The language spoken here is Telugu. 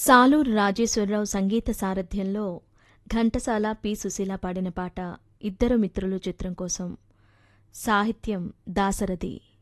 సాలూరు రాజేశ్వరరావు సంగీత సారథ్యంలో ఘంటసాల పి. సుశీల పాడిన పాట ఇద్దరు మిత్రులు చిత్రం కోసం. సాహిత్యం దాశరథి.